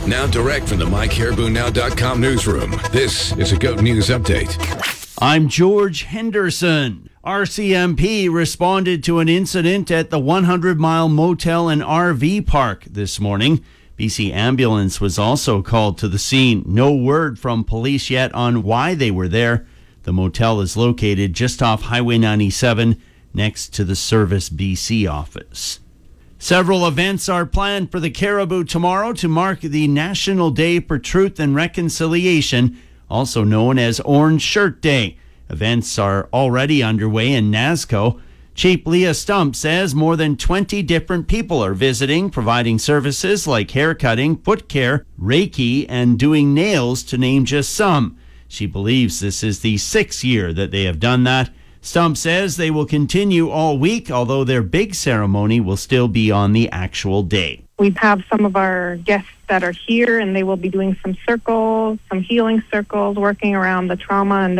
Now direct from the MyCaribouNow.com newsroom, this is a GOAT News Update. I'm George Henderson. RCMP responded to an incident at the 100 Mile Motel and RV Park this morning. BC Ambulance was also called to the scene. No word from police yet on why they were there. The motel is located just off Highway 97 next to the Service BC office. Several events are planned for the Caribou tomorrow to mark the National Day for Truth and Reconciliation, also known as Orange Shirt Day. Events are already underway in NASCO. Chief Leah Stump says more than 20 different people are visiting, providing services like haircutting, foot care, Reiki, and doing nails, to name just some. She believes this is the 6th year that they have done that. Stump says they will continue all week, although their big ceremony will still be on the actual day. We have some of our guests that are here, and they will be doing some circles, some healing circles, working around the trauma and